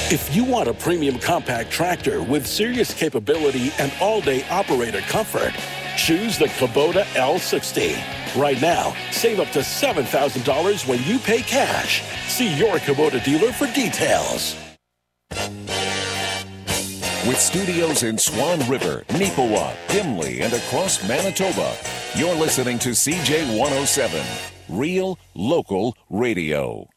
If you want a premium compact tractor with serious capability and all-day operator comfort, choose the Kubota L60. Right now, save up to $7,000 when you pay cash. See your Kubota dealer for details. With studios in Swan River, Neepawa, Gimli, and across Manitoba, you're listening to CJ 107, Real Local Radio.